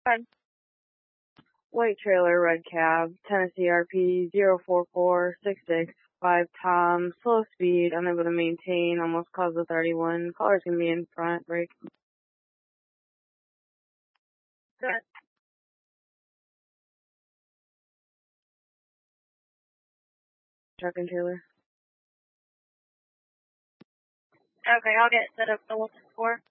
10. White trailer, red cab, Tennessee RP 04466, Tom, slow speed, unable to maintain, almost caused a 31. Caller's gonna be in front, brake. Good. Truck and trailer. Okay, I'll get set up the 4.